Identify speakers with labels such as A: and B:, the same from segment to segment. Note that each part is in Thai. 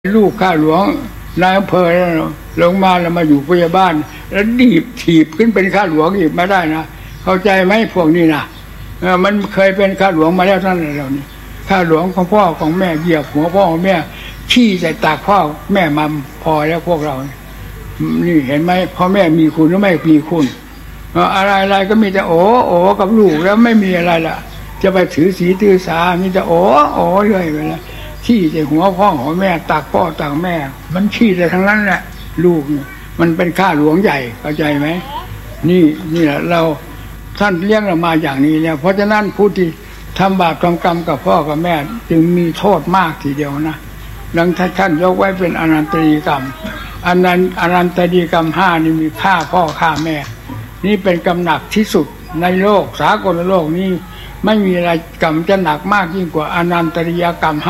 A: ลูกข้าหลวงนายอำเภอลงมาแล้วมาอยู่พยาบาลแล้วดีบถีบขึ้นเป็นข้าหลวงอีกไม่ได้นะเข้าใจไหมพวกนี้นะมันเคยเป็นข้าหลวงมาแล้วท่านเรานี่ข้าหลวงของพ่อของแม่เหยียบหัวพ่อของแม่ขี้ใส่ตากพ่อแม่มาพอแล้วพวกเรานี่เห็นไหมพ่อแม่มีคุณหรือไม่มีคุณอะไรก็มีแต่โอ้กับลูกแล้วไม่มีอะไรละจะไปถือศีลถือสามีแต่โอ้เรื่อยไปแล้วขี้ใส่หัวพ่อหัวแม่ตากพ่อตากแม่มันขี้แต่ทั้งนั้นแหละลูกมันเป็นข้าหลวงใหญ่เข้าใจไหมนี่แหละเราท่านเลี้ยงเรามาอย่างนี้เนี่ยเพราะฉะนั้นผู้ที่ทำบาปทำกรรมกับพ่อกับแม่จึงมีโทษมากทีเดียวนะดังท่านยกไว้เป็นอนันตริยกรรมอนันตริยกรรม5นี่มีฆ่าพ่อฆ่าแม่นี่เป็นกรรมหนักที่สุดในโลกสากลโลกนี้ไม่มีอะไรกรรมจะหนักมากยิ่งกว่าอนันตริยกรรม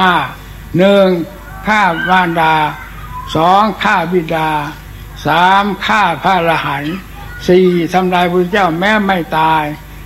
A: 1ฆ่ามารดา2ฆ่าบิดา3ฆ่าพระอรหันต์4ทำลายพระเจ้าแม้ไม่ตาย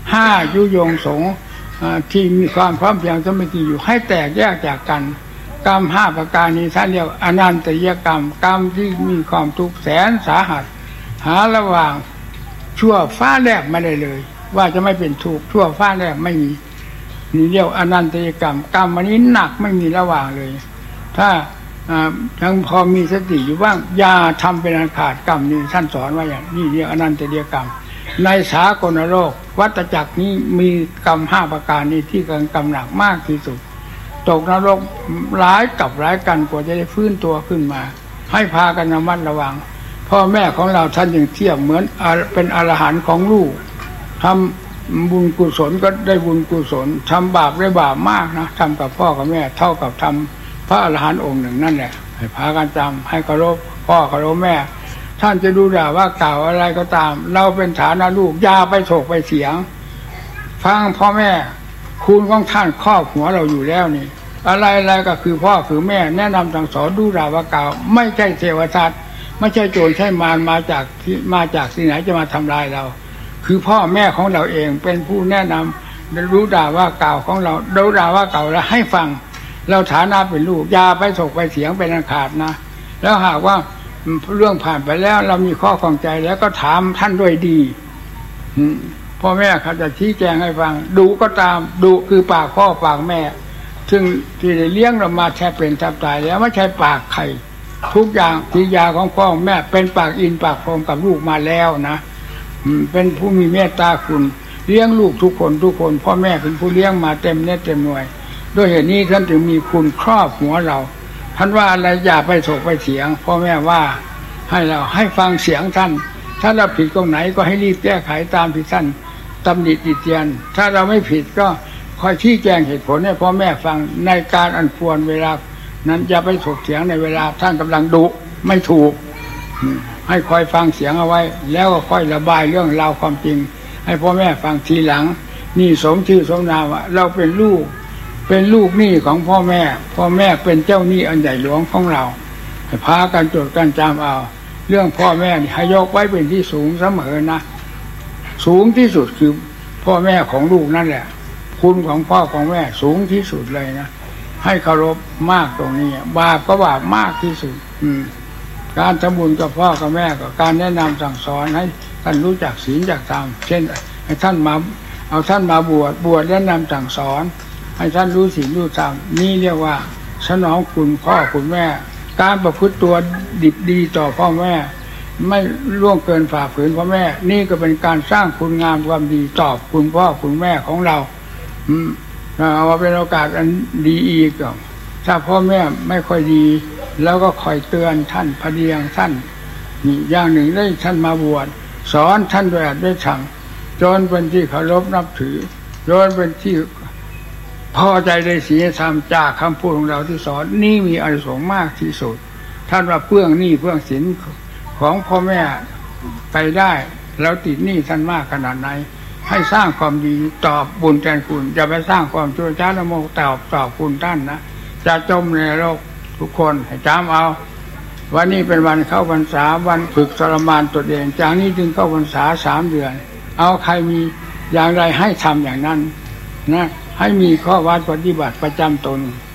A: 5ยุยงสงฆ์ที่มีความพร้อมเพรียงสามัคคีอยู่ให้แตกแยกจากกันกรรม5ประการนี้ท่านเรียกอนันตริยกรรมกรรมที่มีความทุกข์แสนสาหัสหาระหว่างชั่วฟ้าแลบไม่ได้เลยว่าจะไม่เป็นทุกข์ชั่วฟ้าแลบไม่มีนี่เรียกอนันตริยกรรมกรรมอันนี้หนักไม่มีระหว่างเลยถ้ายังพอมีสติอยู่บ้างอย่าทำเป็นอันขาดกรรมนี้ท่านสอนว่าอย่างนี้เรียกอนันตริยกรรมในสากลโลกวัฏจักรนี้มีกรรม5ประการนี้ที่กรรมหนักมากที่สุดตกนรกร้ายกับร้ายกันกว่าจะได้ฟื้นตัวขึ้นมาให้พากันระมัดระวังพ่อแม่ของเราท่านยังเทียบเหมือนเป็นอรหันต์ของลูกทำบุญกุศลก็ได้บุญกุศลทำบาปได้บาปมากนะทำกับพ่อกับแม่เท่ากับทำพระอรหันต์องค์หนึ่งนั่นแหละให้พากันจำให้เคารพพ่อเคารพแม่ท่านจะดูด่าว่ากล่าวอะไรก็ตามเราเป็นฐานะลูกอย่าไปโศกไปเสียงฟังพ่อแม่คุณของท่านครอบหัวเราอยู่แล้วนี่อะไรก็คือพ่อคือแม่แนะนำสั่งสอนดูด่าว่ากล่าวไม่ใช่เทวทัตไม่ใช่โจรใช่มารมาจากที่ไหนจะมาทำลายเราคือพ่อแม่ของเราเองเป็นผู้แนะนำรู้ด่าว่ากล่าวของเราดูด่าว่ากล่าวแล้วให้ฟังเราฐานะเป็นลูกอย่าไปโศกไปเสียงเป็นอันขาดนะแล้วหากว่าเรื่องผ่านไปแล้วเรามีข้อข้องใจแล้วก็ถามท่านด้วยดีพ่อแม่เขาจะชี้แจงให้ฟังดูก็ตามดูคือปากพ่อปากแม่ซึ่งที่ได้เลี้ยงเรามาแทบเป็นแทบตายแล้วไม่ใช่ปากใครทุกอย่างกิริยาของพ่อแม่เป็นปากอินปากพรมกับลูกมาแล้วนะเป็นผู้มีเมตตาคุณเลี้ยงลูกทุกคนพ่อแม่เป็นผู้เลี้ยงมาเต็มเน็ตเต็มหน่วยด้วยเหตุนี้ท่านจึงมีคุณครอบหัวเราท่านว่าอะไรอย่าไปโศกไปเสียงพ่อแม่ว่าให้เราให้ฟังเสียงท่านถ้าเราผิดตรงไหนก็ให้รีบแก้ไขตามที่ท่านตำหนิติเตียนถ้าเราไม่ผิดก็คอยชี้แจงเหตุผลให้พ่อแม่ฟังในการอันควรเวลานั้นอย่าไปถกเถียงในเวลาท่านกำลังดุไม่ถูกให้คอยฟังเสียงเอาไว้แล้วก็ค่อยระบายเรื่องราวความจริงให้พ่อแม่ฟังทีหลังนี่สมชื่อสมนามว่าเราเป็นลูกหนี้ของพ่อแม่เป็นเจ้าหนี้อันใหญ่หลวงของเราให้พากันจดกันจำเอาเรื่องพ่อแม่นี่ให้ยกไว้เป็นที่สูงเสมอนะสูงที่สุดคือพ่อแม่ของลูกนั่นแหละคุณของพ่อของแม่สูงที่สุดเลยนะให้เคารพมากตรงนี้บาปก็บาปมากที่สุดการทำบุญกับพ่อกับแม่กับการแนะนำสั่งสอนให้ท่านรู้จักศีลจักธรรมเช่นให้ท่านมาเอาท่านมาบวชแนะนำสั่งสอนให้ท่านรู้ศีลรู้ธรรมนี่เรียกว่าสนองคุณพ่อคุณแม่การประพฤติตัวดีต่อพ่อแม่ไม่ล่วงเกินฝ่าฝืนพ่อแม่นี่ก็เป็นการสร้างคุณงามความดีตอบคุณพ่อคุณแม่ของเราเอาเป็นโอกาสอันดีอีกถ้าพ่อแม่ไม่ค่อยดีแล้วก็คอยเตือนท่านพเดียงท่านนี่อย่างหนึ่งได้ท่านมาบวชสอนท่านด้วยอัดด้วยธรรมจนเป็นที่เคารพนับถือจนเป็นที่พอใจในศีลธรรมจากคำพูดของเราที่สอนนี่มีอานิสงส์มากที่สุดท่านว่าเพื่องหนี้เพื่องสินของพ่อแม่ไปได้แล้วติดหนี้ท่านมากขนาดไหนให้สร้างความดีตอบบุญแทนคุณอย่าไปสร้างความชั่วช้าละโมกตอบคุณท่านนะจะจมในโลกทุกคนให้จำเอาวันนี้เป็นวันเข้าพรรษาวันฝึกทรมานตนเองจากนี้ถึงเข้าพรรษา3 เดือนเอาใครมีอย่างไรให้ทำอย่างนั้นนะให้มีข้อวัดปฏิบัติประจำตน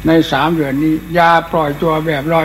A: ใน3 เดือนนี้อย่าปล่อยตัวแบบลอย